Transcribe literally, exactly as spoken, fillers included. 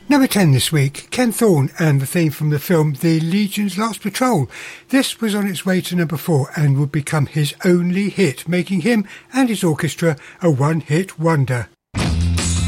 Number ten this week, Ken Thorne and the theme from the film The Legion's Last Patrol. This was on its way to number four and would become his only hit, making him and his orchestra a one-hit wonder.